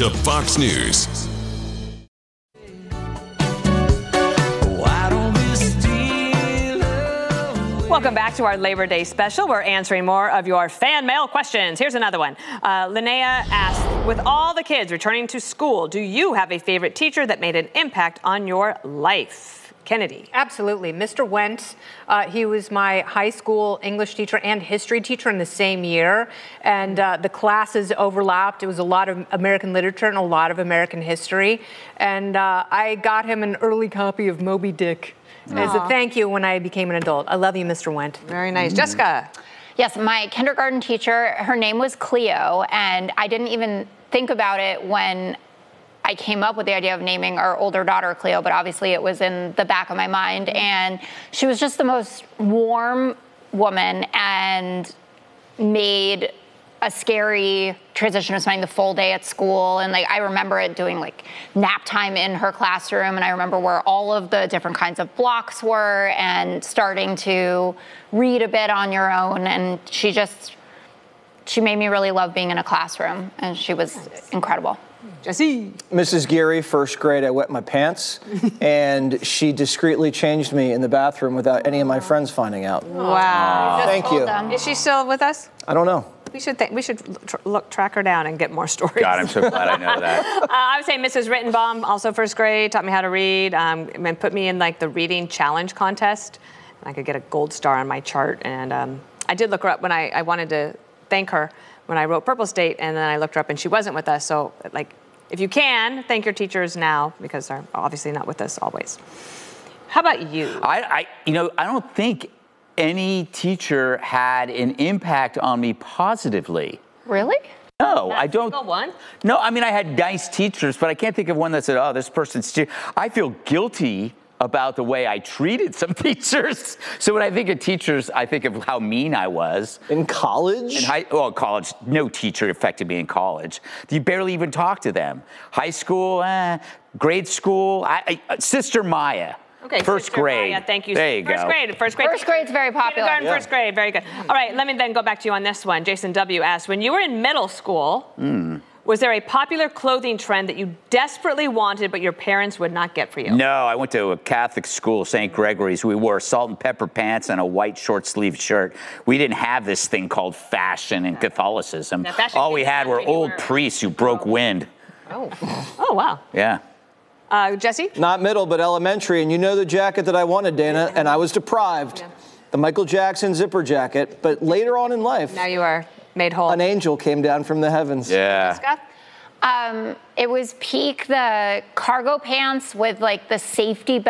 to Fox News. Welcome back to our Labor Day special. We're answering more of your fan mail questions. Here's another one. Linnea asks, with all the kids returning to school, do you have a favorite teacher that made an impact on your life? Kennedy. Absolutely. Mr. Wendt, he was my high school English teacher and history teacher in the same year. And the classes overlapped. It was a lot of American literature and a lot of American history. And I got him an early copy of Moby Dick as a thank you when I became an adult. I love you, Mr. Wendt. Very nice. Jessica. Yes, my kindergarten teacher, her name was Cleo, and I didn't even think about it when I came up with the idea of naming our older daughter Cleo, but obviously it was in the back of my mind. And she was just the most warm woman and made a scary transition of spending the full day at school. And I remember it doing nap time in her classroom. And I remember where all of the different kinds of blocks were and starting to read a bit on your own. And she made me really love being in a classroom. And she was incredible. Jesse. Mrs. Geary, first grade, I wet my pants, and she discreetly changed me in the bathroom without any of my friends finding out. Wow. Thank you. Is she still with us? I don't know. We should track her down and get more stories. God, I'm so glad I know that. I would say Mrs. Rittenbaum, also first grade, taught me how to read, and put me in the reading challenge contest. And I could get a gold star on my chart. And I did look her up when I wanted to thank her when I wrote Purple State, and then I looked her up and she wasn't with us. So if you can, thank your teachers now because they're obviously not with us always. How about you? I don't think any teacher had an impact on me positively. Really? No, I don't. One? No, I mean, I had nice teachers, but I can't think of one that said, oh, this person's I feel guilty about the way I treated some teachers. So when I think of teachers, I think of how mean I was. In college? College, no teacher affected me in college. You barely even talk to them. High school, grade school, Sister Maya. Okay, first grade. Maya, thank you. There you First go. grade. First grade's very popular. Kindergarten, first grade, very good. All right, let me then go back to you on this one. Jason W. asked, when you were in middle school, was there a popular clothing trend that you desperately wanted but your parents would not get for you? No, I went to a Catholic school, St. Gregory's. We wore salt and pepper pants and a white short-sleeved shirt. We didn't have this thing called fashion in Catholicism. All we had were old priests who broke wind. Oh, wow. Yeah. Jesse? Not middle, but elementary. And you know the jacket that I wanted, Dana, and I was deprived. Yeah. The Michael Jackson zipper jacket. But later on in life, now you are made whole. An angel came down from the heavens. Yeah. It was peak the cargo pants with the safety belt.